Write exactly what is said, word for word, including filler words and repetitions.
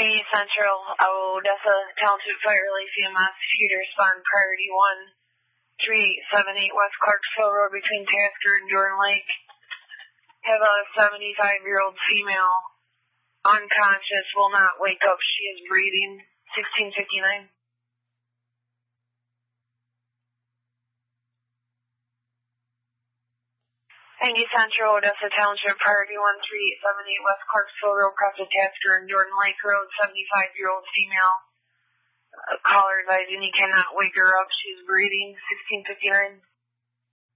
Hey, Central, Odessa Township Fire Relay C M S, Feeder Spawn Priority one, three seven eight West Clarksville Road between Tasker and Jordan Lake. Have a seventy-five-year-old female, unconscious, will not wake up. She is breathing. sixteen fifty-nine. Thank you, Central, Odessa Township, Priority one three eight seven eight West Clarksville Road, Preston Tasker and Jordan Lake Road, seventy-five-year-old female. Uh, caller's I D, and he cannot wake her up. She's breathing. sixteen fifty-nine.